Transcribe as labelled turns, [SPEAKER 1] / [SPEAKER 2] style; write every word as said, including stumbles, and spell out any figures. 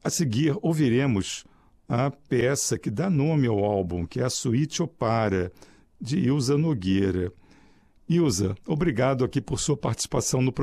[SPEAKER 1] A seguir, ouviremos a peça que dá nome ao álbum, que é a Suíte Opara, de Ilza Nogueira. Ilza, obrigado aqui por sua participação no programa.